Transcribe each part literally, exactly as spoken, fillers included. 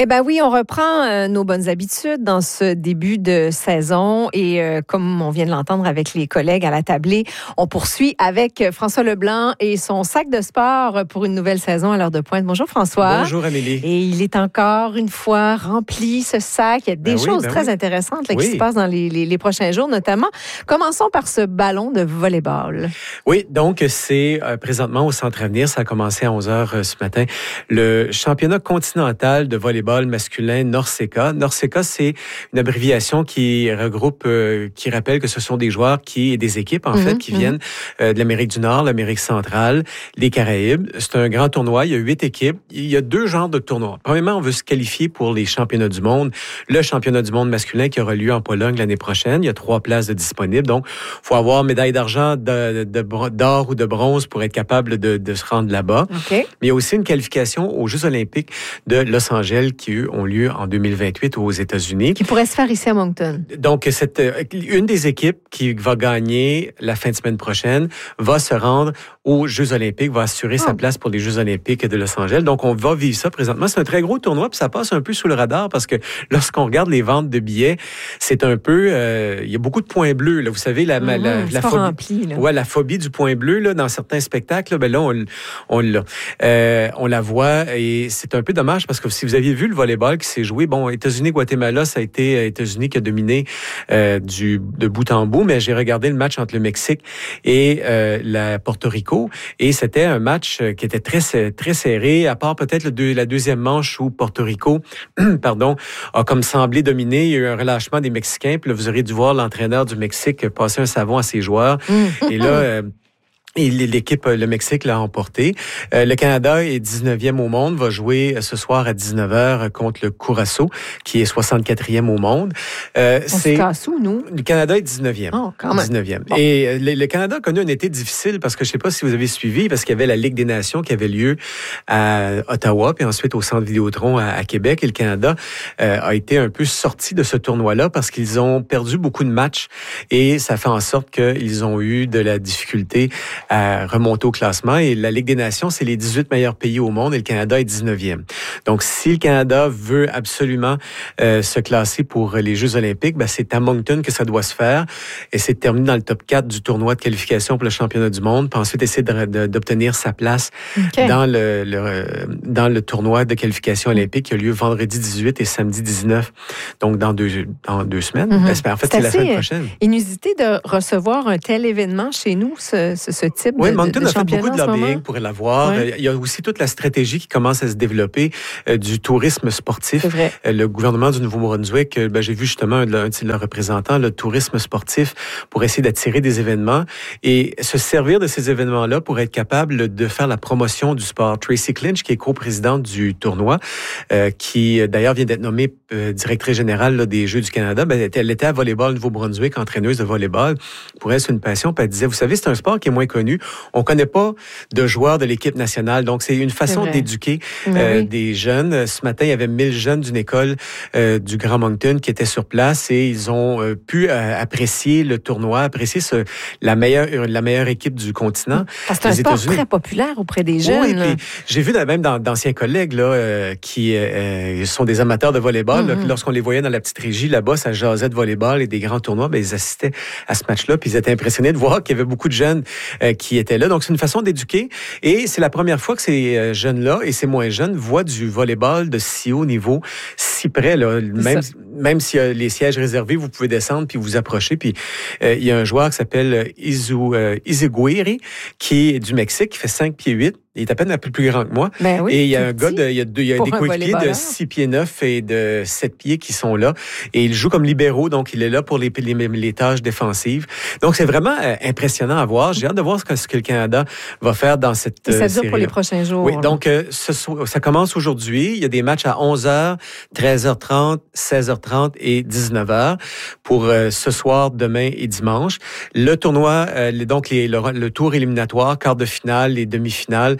Eh bien oui, on reprend euh, nos bonnes habitudes dans ce début de saison et euh, comme on vient de l'entendre avec les collègues à la tablée, on poursuit avec François Leblanc et son sac de sport pour une nouvelle saison à l'heure de pointe. Bonjour François. Bonjour Amélie. Et il est encore une fois rempli ce sac. Il y a des ben choses oui, ben très oui. intéressantes là, oui. qui se passent dans les, les, les prochains jours notamment. Commençons par ce ballon de volleyball. Oui, donc c'est euh, présentement au Centre Avenir, ça a commencé à onze heures euh, ce matin, le championnat continental de volleyball masculin NORCECA. NORCECA, c'est une abréviation qui regroupe, euh, qui rappelle que ce sont des joueurs qui, des équipes en mm-hmm, fait, qui mm-hmm. viennent euh, de l'Amérique du Nord, l'Amérique centrale, les Caraïbes. C'est un grand tournoi, il y a huit équipes. Il y a deux genres de tournois. Premièrement, on veut se qualifier pour les championnats du monde. Le championnat du monde masculin qui aura lieu en Pologne l'année prochaine. Il y a trois places de disponibles. Donc, il faut avoir médaille d'argent, de, de, d'or ou de bronze pour être capable de, de se rendre là-bas. Okay. Mais il y a aussi une qualification aux Jeux olympiques de Los Angeles qui eux, ont lieu en deux mille vingt-huit aux États-Unis. Qui pourrait se faire ici à Moncton. Donc, cette, une des équipes qui va gagner la fin de semaine prochaine va se rendre aux Jeux olympiques, va assurer oh. sa place pour les Jeux olympiques de Los Angeles. Donc, on va vivre ça présentement. C'est un très gros tournoi, puis ça passe un peu sous le radar parce que lorsqu'on regarde les ventes de billets, c'est un peu... Euh, il y a beaucoup de points bleus. Là. Vous savez, la, mmh, la, la, phobie, rempli, là. Ouais, la phobie du point bleu là, dans certains spectacles, là, ben là, on, on l'a. Euh, on la voit et c'est un peu dommage parce que si vous aviez vu le volleyball qui s'est joué, bon, États-Unis-Guatemala, ça a été États-Unis qui a dominé euh, du, de bout en bout, mais j'ai regardé le match entre le Mexique et euh, la Porto Rico et c'était un match qui était très très serré, à part peut-être le deux, la deuxième manche où Porto Rico, pardon, a comme semblé dominer. Il y a eu un relâchement des Mexicains, puis là, vous aurez dû voir l'entraîneur du Mexique passer un savon à ses joueurs. Et là... Euh, Et l'équipe, le Mexique l'a emporté. Euh, le Canada est dix-neuvième au monde, va jouer ce soir à dix-neuf heures contre le Curaçao, qui est soixante-quatrième au monde. Euh, On c'est... se casse où, nous? Le Canada est dix-neuvième. Oh, quand même. dix-neuvième. Bon. Et le, le Canada a connu un été difficile parce que je ne sais pas si vous avez suivi, parce qu'il y avait la Ligue des Nations qui avait lieu à Ottawa, puis ensuite au Centre Vidéotron à, à Québec. Et le Canada euh, a été un peu sorti de ce tournoi-là parce qu'ils ont perdu beaucoup de matchs et ça fait en sorte qu'ils ont eu de la difficulté à remonter au classement. Et la Ligue des Nations, c'est les dix-huit meilleurs pays au monde et le Canada est dix-neuvième. Donc, si le Canada veut absolument euh, se classer pour les Jeux olympiques, ben, c'est à Moncton que ça doit se faire. Et c'est de terminer dans le top quatre du tournoi de qualification pour le championnat du monde, puis ensuite essayer de, de, d'obtenir sa place okay. dans, le, le, dans le tournoi de qualification olympique qui a lieu vendredi dix-huit et samedi dix-neuf, donc dans deux, dans deux semaines. Mm-hmm. En fait, c'est, c'est la semaine prochaine. Inusité de recevoir un tel événement chez nous, ce, ce, ce type oui, de, Moncton de, de a fait beaucoup de lobbying pour l'avoir. Ouais. Il y a aussi toute la stratégie qui commence à se développer euh, du tourisme sportif. C'est vrai. Euh, le gouvernement du Nouveau-Brunswick, euh, ben, j'ai vu justement un, un de leurs représentants, le tourisme sportif, pour essayer d'attirer des événements et se servir de ces événements-là pour être capable de faire la promotion du sport. Tracy Clinch, qui est coprésidente du tournoi, euh, qui d'ailleurs vient d'être nommée euh, directrice générale là, des Jeux du Canada, ben, elle était à volleyball Nouveau-Brunswick, entraîneuse de volleyball. Pour elle, c'est une passion. Puis elle disait, vous savez, c'est un sport qui est moins connu. On connaît pas de joueurs de l'équipe nationale. Donc, c'est une façon c'est d'éduquer euh, oui. des jeunes. Ce matin, il y avait mille jeunes d'une école euh, du Grand Moncton qui étaient sur place et ils ont euh, pu euh, apprécier le tournoi, apprécier ce, la meilleure la meilleure équipe du continent. Parce que c'est un sport États-Unis. Très populaire auprès des jeunes. Oui, puis j'ai vu même dans, d'anciens collègues là, euh, qui euh, sont des amateurs de volleyball. Mm-hmm. Là, lorsqu'on les voyait dans la petite régie là-bas, ça jasait de volleyball et des grands tournois, ben, ils assistaient à ce match-là puis ils étaient impressionnés de voir qu'il y avait beaucoup de jeunes euh, qui étaient là. Donc, c'est une façon d'éduquer. Et c'est la première fois que ces jeunes-là et ces moins jeunes voient du volleyball de si haut niveau, si près. Là. Même, même s'il y a les sièges réservés, vous pouvez descendre puis vous approcher. Puis euh, il y a un joueur qui s'appelle Izu, euh, Iziguiri, qui est du Mexique, qui fait cinq pieds huit. Il est à peine un peu plus grand que moi. Ben oui, et il y a un gars, de, il y a, deux, il y a des coéquipiers de hein. six pieds neuf et de sept pieds qui sont là. Et il joue comme libéraux, donc il est là pour les, les, les tâches défensives. Donc c'est vraiment euh, impressionnant à voir. J'ai hâte de voir ce que, ce que le Canada va faire dans cette euh, série. Ça dure pour les prochains jours. Oui, donc euh, ce, ça commence aujourd'hui. Il y a des matchs à onze heures, treize heures trente, seize heures trente et dix-neuf heures pour euh, ce soir, demain et dimanche. Le tournoi, euh, donc les, le, le tour éliminatoire, quart de finale et demi-finale,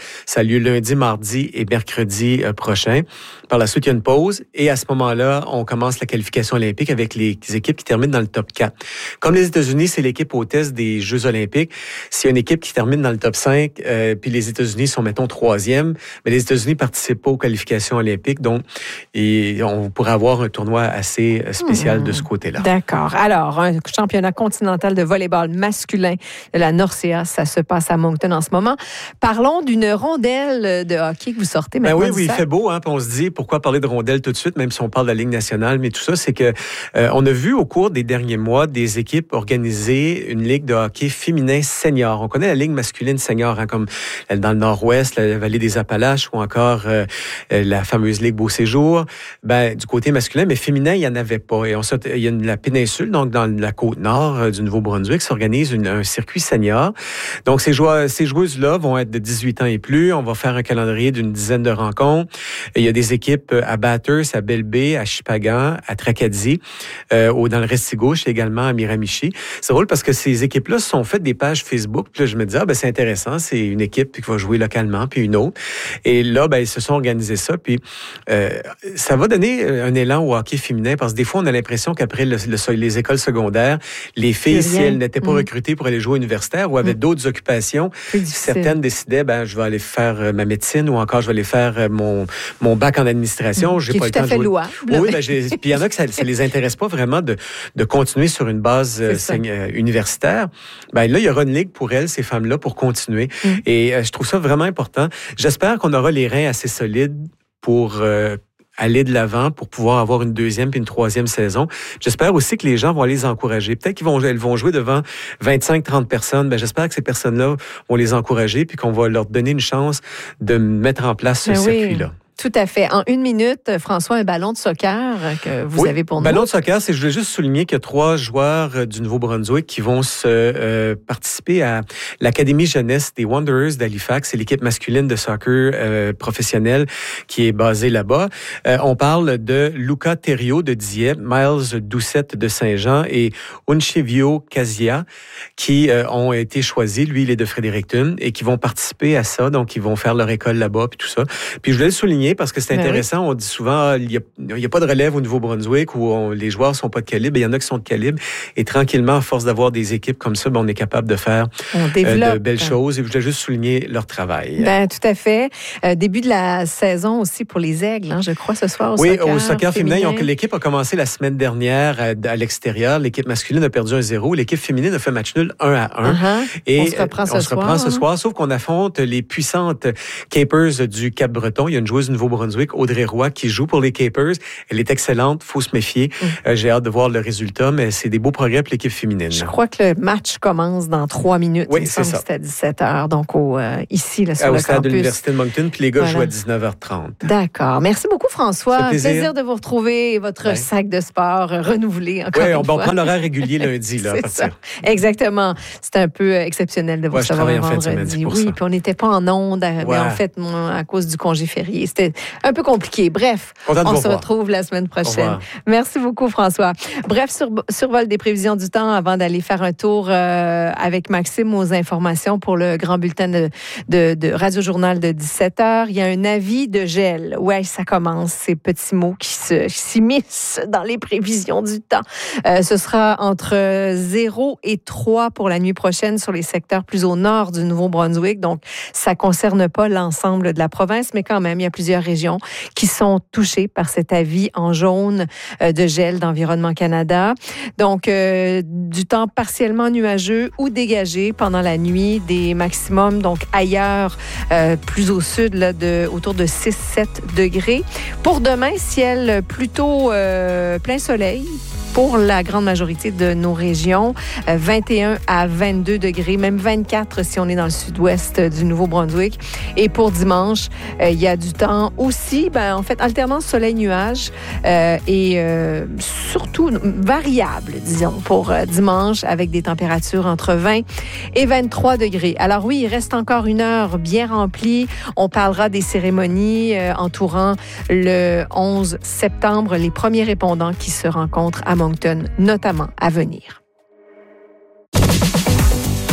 Ça a lieu lundi, mardi et mercredi euh, prochain. Par la suite, il y a une pause et à ce moment-là, on commence la qualification olympique avec les équipes qui terminent dans le top quatre. Comme les États-Unis, c'est l'équipe hôtesse des Jeux olympiques. S'il y a une équipe qui termine dans le top cinq, euh, puis les États-Unis sont, mettons, troisième, mais les États-Unis participent pas aux qualifications olympiques, donc et on pourrait avoir un tournoi assez spécial mmh. de ce côté-là. D'accord. Alors, un championnat continental de volleyball masculin de la Norcea, ça se passe à Moncton en ce moment. Parlons d'une rondelle de hockey que vous sortez maintenant. Ben oui, oui, il fait beau, hein, puis on se dit, pourquoi parler de rondelle tout de suite, même si on parle de la Ligue nationale, mais tout ça, c'est que euh, on a vu au cours des derniers mois des équipes organiser une ligue de hockey féminin senior. On connaît la ligue masculine senior, hein, comme dans le Nord-Ouest, la vallée des Appalaches ou encore euh, la fameuse ligue Beau Séjour. Ben, du côté masculin, mais féminin, il n'y en avait pas. Et on sort, il y a une, la péninsule, donc dans la côte nord euh, du Nouveau-Brunswick, s'organise une, un circuit senior. Donc, ces, joueurs, ces joueuses-là vont être de dix-huit ans et plus. On va faire un calendrier d'une dizaine de rencontres. Et il y a des équipes à Bathurst, à Belle Bay, à Shippagan, à Tracadie, euh, dans le Restigouche, également à Miramichi. C'est drôle parce que ces équipes-là se sont faites des pages Facebook. Puis là, je me dis, ah, ben, c'est intéressant. C'est une équipe qui va jouer localement, puis une autre. Et là, ben, ils se sont organisés ça. Puis euh, ça va donner un élan au hockey féminin parce que des fois, on a l'impression qu'après le, le, les écoles secondaires, les filles, si elles n'étaient pas mmh. recrutées pour aller jouer au universitaire ou avaient mmh. d'autres occupations, certaines décidaient, ben, je vais aller faire ma médecine ou encore je vais aller faire mon, mon bac en administration. Mmh. J'ai Qui pas est le tout temps à fait de jouer. louable. Oui, ben, j'ai, puis il y en a que ça ne les intéresse pas vraiment de, de continuer sur une base euh, universitaire. Ben, là, il y aura une ligue pour elles, ces femmes-là, pour continuer. Mmh. Et euh, je trouve ça vraiment important. J'espère qu'on aura les reins assez solides pour euh, aller de l'avant, pour pouvoir avoir une deuxième puis une troisième saison. J'espère aussi que les gens vont les encourager. Peut-être qu'ils vont, elles vont jouer devant vingt-cinq trente personnes. Ben, j'espère que ces personnes-là vont les encourager puis qu'on va leur donner une chance de mettre en place ce ben circuit-là. Oui. Tout à fait. En une minute, François, un ballon de soccer que vous oui, avez pour nous. Ballon de soccer, c'est je voulais juste souligner qu'il y a trois joueurs du Nouveau-Brunswick qui vont se euh, participer à l'Académie jeunesse des Wanderers d'Halifax. C'est l'équipe masculine de soccer euh, professionnelle qui est basée là-bas. Euh, on parle de Luca Thériault de Dieppe, Miles Doucette de Saint-Jean et Unchevio Casia qui euh, ont été choisis. Lui, il est de Fredericton et qui vont participer à ça. Donc, ils vont faire leur école là-bas puis tout ça. Puis je voulais le souligner parce que c'est intéressant. Ben oui. On dit souvent il n'y a, a pas de relève au Nouveau-Brunswick où on, les joueurs sont pas de calibre. Il y en a qui sont de calibre. Et tranquillement, à force d'avoir des équipes comme ça, ben, on est capable de faire euh, de belles choses. Et je voulais juste souligner leur travail. Ben, tout à fait. Euh, début de la saison aussi pour les Aigles, hein, je crois, ce soir au oui, soccer Oui, au soccer féminin. féminin. Donc, l'équipe a commencé la semaine dernière à, à l'extérieur. L'équipe masculine a perdu un zéro. L'équipe féminine a fait match nul un à un. Uh-huh. Et on se reprend ce on soir. se reprend ce soir, sauf qu'on affronte les puissantes Capers du Cap-Breton. Il y a une joueuse du Nouveau-Brunswick, Audrey Roy, qui joue pour les Capers. Elle est excellente, faut se méfier. Mm. Euh, j'ai hâte de voir le résultat, mais c'est des beaux progrès pour l'équipe féminine. Je crois que le match commence dans trois minutes. Oui, il c'est ça. C'est à dix-sept heures, donc au, euh, ici, là, sur ah, le au stade campus. de l'Université de Moncton, puis les gars voilà. jouent à dix-neuf heures trente. D'accord. Merci beaucoup, François. C'est plaisir. plaisir de vous retrouver, votre ben. sac de sport renouvelé encore Oui, une on, fois. on prend l'horaire régulier lundi. Là, c'est ça. Exactement. C'est un peu exceptionnel de vous ouais, recevoir un vendredi. Semaine, oui, ça. Puis on n'était pas en ondes, ouais. mais en fait, moi, à cause du congé férié, c'était un peu compliqué. Bref, Content on se voir. retrouve la semaine prochaine. Merci beaucoup, François. Bref, sur, survol des prévisions du temps avant d'aller faire un tour euh, avec Maxime aux informations pour le grand bulletin de, de, de Radio Journal de dix-sept heures. Il y a un avis de gel. Ouais, ça commence, ces petits mots qui se, s'immiscent dans les prévisions du temps. Euh, ce sera entre zéro et trois pour la nuit prochaine sur les secteurs plus au nord du Nouveau-Brunswick. Donc, ça ne concerne pas l'ensemble de la province, mais quand même, il y a plusieurs régions qui sont touchées par cet avis en jaune euh, de gel d'Environnement Canada. Donc, euh, du temps partiellement nuageux ou dégagé pendant la nuit, des maximums, donc ailleurs, euh, plus au sud, là, de, autour de six à sept degrés. Pour demain, ciel plutôt euh, plein soleil pour la grande majorité de nos régions. Euh, vingt et un à vingt-deux degrés, même vingt-quatre si on est dans le sud-ouest du Nouveau-Brunswick. Et pour dimanche, euh, il y a du temps aussi, ben, en fait, alternance soleil-nuage euh, et euh, surtout variable, disons, pour euh, dimanche avec des températures entre vingt et vingt-trois degrés. Alors oui, il reste encore une heure bien remplie. On parlera des cérémonies euh, entourant le onze septembre, les premiers répondants qui se rencontrent à Moncton, notamment à venir.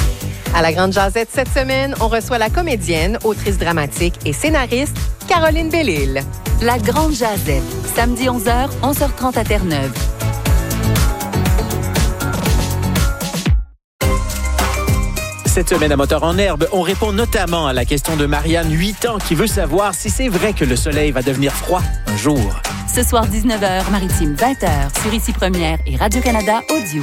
À la Grande Jazette cette semaine, on reçoit la comédienne, autrice dramatique et scénariste Caroline Bellil. La Grande Jazette, samedi onze heures, onze heures trente à Terre-Neuve. Cette semaine à Moteur en herbe, on répond notamment à la question de Marianne, huit ans, qui veut savoir si c'est vrai que le soleil va devenir froid un jour. Ce soir, dix-neuf heures, Maritime, vingt heures, sur Ici Première et Radio-Canada Audio.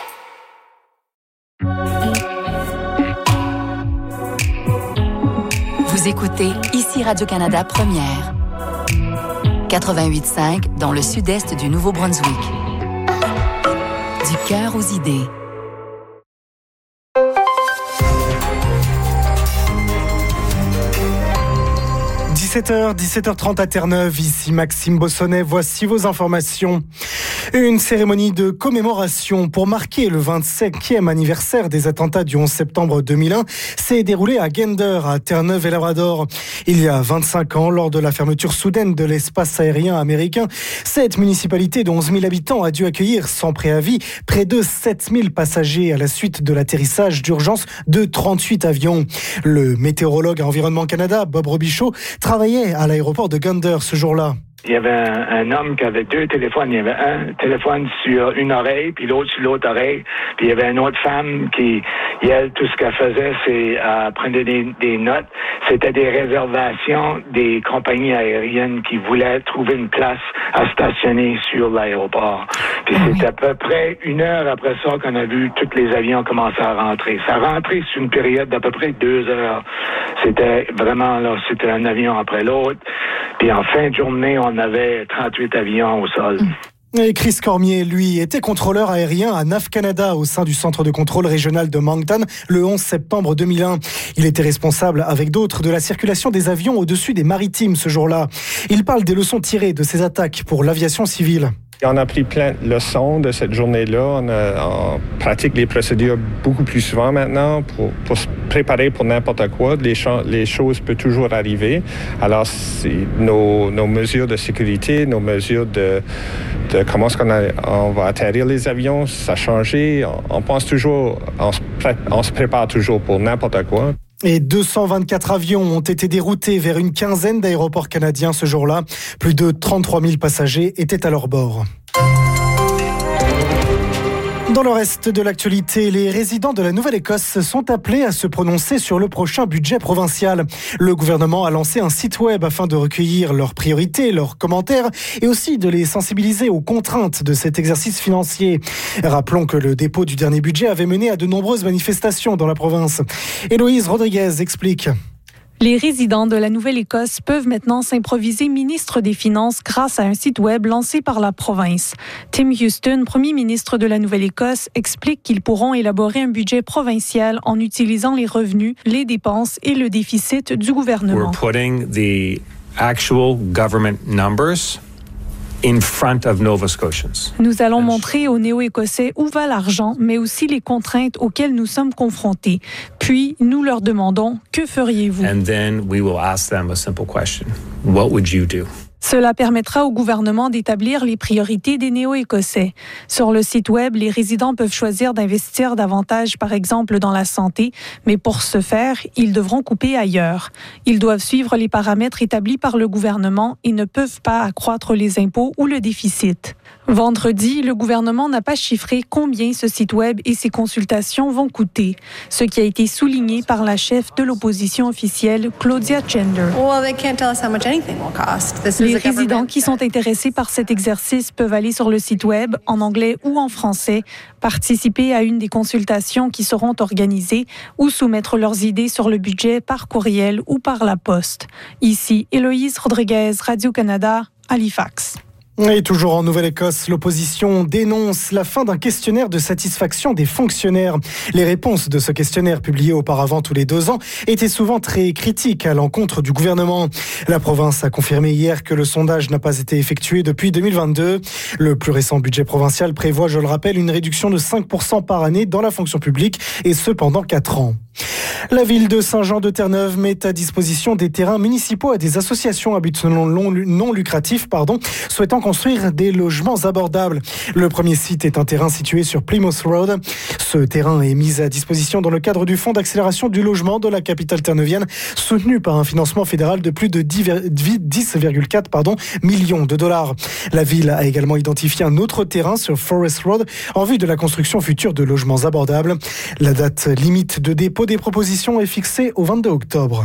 Vous écoutez Ici Radio-Canada Première. quatre-vingt-huit cinq dans le sud-est du Nouveau-Brunswick. Du cœur aux idées. dix-sept heures, dix-sept heures trente à Terre-Neuve, ici Maxime Bossonnet, voici vos informations. Une cérémonie de commémoration pour marquer le vingt-cinquième anniversaire des attentats du onze septembre deux mille un s'est déroulée à Gander, à Terre-Neuve et Labrador. Il y a vingt-cinq ans, lors de la fermeture soudaine de l'espace aérien américain, cette municipalité de onze mille habitants a dû accueillir sans préavis près de sept mille passagers à la suite de l'atterrissage d'urgence de trente-huit avions. Le météorologue à Environnement Canada, Bob Robichaud, travaillait à l'aéroport de Gander ce jour-là. Il y avait un, un homme qui avait deux téléphones. Il y avait un téléphone sur une oreille, puis l'autre sur l'autre oreille. Puis il y avait une autre femme qui, elle, tout ce qu'elle faisait, c'est euh, prendre des, des notes. C'était des réservations des compagnies aériennes qui voulaient trouver une place à stationner sur l'aéroport. Puis ah, c'est oui. à peu près une heure après ça qu'on a vu tous les avions commencer à rentrer. Ça rentrait sur une période d'à peu près deux heures. C'était vraiment, là, c'était un avion après l'autre. Puis en fin de journée, on avait trente-huit avions au sol. Et Chris Cormier, lui, était contrôleur aérien à N A V Canada au sein du centre de contrôle régional de Moncton le onze septembre deux mille un. Il était responsable, avec d'autres, de la circulation des avions au-dessus des maritimes ce jour-là. Il parle des leçons tirées de ces attaques pour l'aviation civile. On a pris plein de leçons de cette journée-là. On, a, on pratique les procédures beaucoup plus souvent maintenant pour, pour se préparer pour n'importe quoi. Les, ch- les choses peuvent toujours arriver. Alors, c'est nos, nos mesures de sécurité, nos mesures de, de comment est-ce qu'on a, on va atterrir les avions, ça a changé. On, on pense toujours, on se, pré- on se prépare toujours pour n'importe quoi. Et deux cent vingt-quatre avions ont été déroutés vers une quinzaine d'aéroports canadiens ce jour-là. Plus de trente-trois mille passagers étaient à leur bord. Dans le reste de l'actualité, les résidents de la Nouvelle-Écosse sont appelés à se prononcer sur le prochain budget provincial. Le gouvernement a lancé un site web afin de recueillir leurs priorités, leurs commentaires et aussi de les sensibiliser aux contraintes de cet exercice financier. Rappelons que le dépôt du dernier budget avait mené à de nombreuses manifestations dans la province. Héloïse Rodriguez explique. Les résidents de la Nouvelle-Écosse peuvent maintenant s'improviser ministre des Finances grâce à un site web lancé par la province. Tim Houston, premier ministre de la Nouvelle-Écosse, explique qu'ils pourront élaborer un budget provincial en utilisant les revenus, les dépenses et le déficit du gouvernement. We're putting the actual government numbers in front of Nova Scotians. Nous allons montrer aux Néo-Écossais où va l'argent, mais aussi les contraintes auxquelles nous sommes confrontés. Puis, nous leur demandons, que feriez-vous? And then we will ask them a simple question. What would you do? Cela permettra au gouvernement d'établir les priorités des Néo-Écossais. Sur le site web, les résidents peuvent choisir d'investir davantage, par exemple, dans la santé, mais pour ce faire, ils devront couper ailleurs. Ils doivent suivre les paramètres établis par le gouvernement et ne peuvent pas accroître les impôts ou le déficit. Vendredi, le gouvernement n'a pas chiffré combien ce site web et ses consultations vont coûter, ce qui a été souligné par la chef de l'opposition officielle, Claudia Gender. Les résidents qui sont intéressés par cet exercice peuvent aller sur le site web, en anglais ou en français, participer à une des consultations qui seront organisées ou soumettre leurs idées sur le budget par courriel ou par la poste. Ici, Héloïse Rodriguez, Radio-Canada, Halifax. Et toujours en Nouvelle-Écosse, l'opposition dénonce la fin d'un questionnaire de satisfaction des fonctionnaires. Les réponses de ce questionnaire, publié auparavant tous les deux ans, étaient souvent très critiques à l'encontre du gouvernement. La province a confirmé hier que le sondage n'a pas été effectué depuis deux mille vingt-deux. Le plus récent budget provincial prévoit, je le rappelle, une réduction de cinq pour cent par année dans la fonction publique, et ce pendant quatre ans. La ville de Saint-Jean-de-Terre-Neuve met à disposition des terrains municipaux à des associations à but non lucratif, pardon, souhaitant construire des logements abordables. Le premier site est un terrain situé sur Plymouth Road. Ce terrain est mis à disposition dans le cadre du Fonds d'accélération du logement de la capitale terre-neuvienne, soutenu par un financement fédéral de plus de dix virgule quatre pardon, millions de dollars. La ville a également identifié un autre terrain sur Forest Road en vue de la construction future de logements abordables. La date limite de dépôt des propositions est fixée au vingt-deux octobre.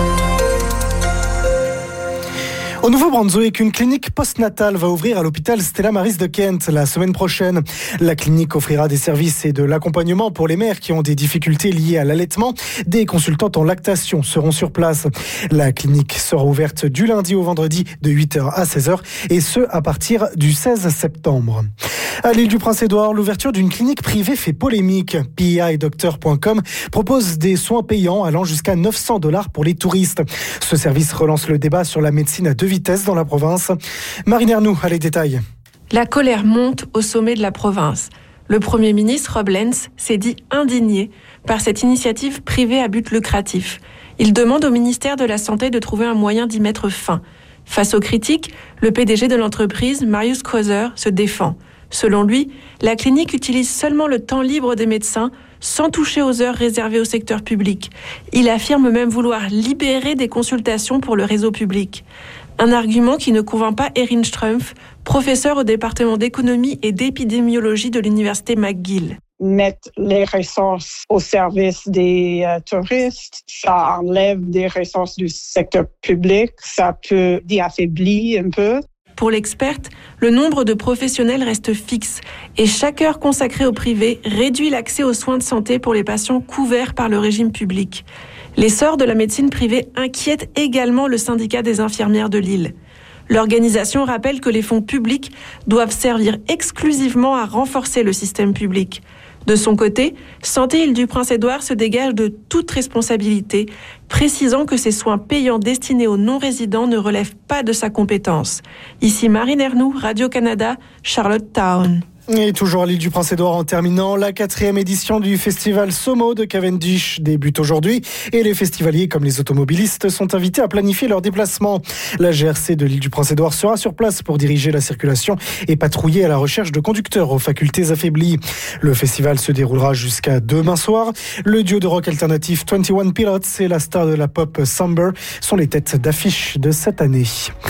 Au Nouveau-Brunswick, une clinique postnatale va ouvrir à l'hôpital Stella Maris de Kent la semaine prochaine. La clinique offrira des services et de l'accompagnement pour les mères qui ont des difficultés liées à l'allaitement. Des consultantes en lactation seront sur place. La clinique sera ouverte du lundi au vendredi de huit heures à seize heures et ce à partir du seize septembre. À l'île du Prince-Édouard, l'ouverture d'une clinique privée fait polémique. P I doctor point com propose des soins payants allant jusqu'à neuf cents dollars pour les touristes. Ce service relance le débat sur la médecine à deux vitesses dans la province. Marine Ernoux a les détails. La colère monte au sommet de la province. Le Premier ministre Rob Lenz s'est dit indigné par cette initiative privée à but lucratif. Il demande au ministère de la Santé de trouver un moyen d'y mettre fin. Face aux critiques, le P D G de l'entreprise, Marius Crozer, se défend. Selon lui, la clinique utilise seulement le temps libre des médecins sans toucher aux heures réservées au secteur public. Il affirme même vouloir libérer des consultations pour le réseau public. Un argument qui ne convainc pas Erin Strumpf, professeur au département d'économie et d'épidémiologie de l'université McGill. Mettre les ressources au service des euh, touristes, ça enlève des ressources du secteur public, ça peut y affaiblir un peu. Pour l'experte, le nombre de professionnels reste fixe et chaque heure consacrée au privé réduit l'accès aux soins de santé pour les patients couverts par le régime public. L'essor de la médecine privée inquiète également le syndicat des infirmières de l'île. L'organisation rappelle que les fonds publics doivent servir exclusivement à renforcer le système public. De son côté, Santé Île-du-Prince-Édouard se dégage de toute responsabilité, précisant que ces soins payants destinés aux non-résidents ne relèvent pas de sa compétence. Ici Marine Ernoux, Radio-Canada, Charlottetown. Et toujours à l'île du Prince-Édouard en terminant, la quatrième édition du festival Somo de Cavendish débute aujourd'hui et les festivaliers comme les automobilistes sont invités à planifier leurs déplacements. La G R C de l'île du Prince-Édouard sera sur place pour diriger la circulation et patrouiller à la recherche de conducteurs aux facultés affaiblies. Le festival se déroulera jusqu'à demain soir. Le duo de rock alternatif vingt et un Pilots et la star de la pop Somber sont les têtes d'affiche de cette année.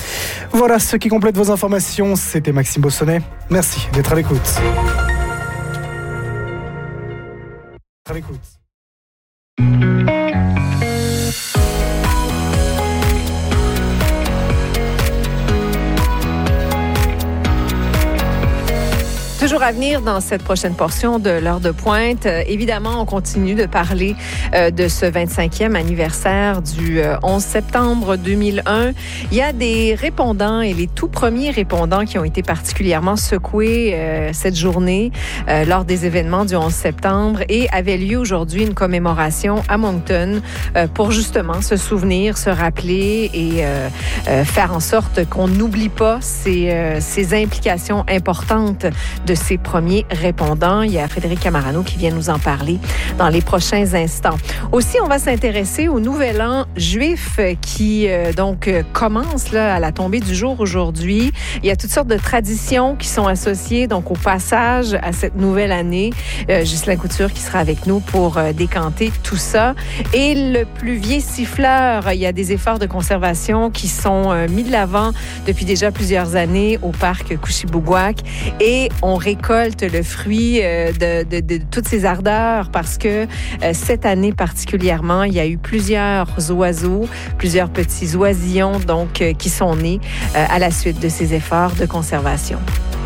Voilà ce qui complète vos informations. C'était Maxime Bossonnet. Merci d'être à l'écoute. À l'écoute. Toujours à venir dans cette prochaine portion de l'heure de pointe. Euh, évidemment, on continue de parler euh, de ce vingt-cinquième anniversaire du euh, onze septembre deux mille un. Il y a des répondants et les tout premiers répondants qui ont été particulièrement secoués euh, cette journée euh, lors des événements du onze septembre et avait lieu aujourd'hui une commémoration à Moncton euh, pour justement se souvenir, se rappeler et euh, euh, faire en sorte qu'on n'oublie pas ces, euh, ces implications importantes de ces premiers répondants. Il y a Frédéric Camarano qui vient nous en parler dans les prochains instants. Aussi, on va s'intéresser au Nouvel An juif qui euh, donc commence là, à la tombée du jour aujourd'hui. Il y a toutes sortes de traditions qui sont associées donc au passage à cette nouvelle année. Euh, Ghislain Couture qui sera avec nous pour euh, décanter tout ça. Et le pluvier siffleur, il y a des efforts de conservation qui sont euh, mis de l'avant depuis déjà plusieurs années au parc Couchibougouac et on récolte le fruit euh, de, de, de, de toutes ces ardeurs parce que euh, cette année particulièrement, il y a eu plusieurs oiseaux, plusieurs petits oisillons donc euh, qui sont nés euh, à la suite de ces efforts de conservation.